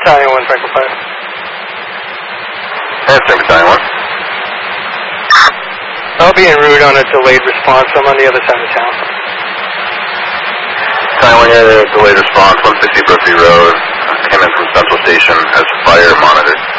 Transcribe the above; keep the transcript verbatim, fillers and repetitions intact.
Battalion one, Franklin five. Answering Battalion one. I'll be en route on a delayed response. I'm on the other side of town. Battalion one, yeah, delayed response, one sixty Brooksy Road. Came in from Central Station as fire monitored.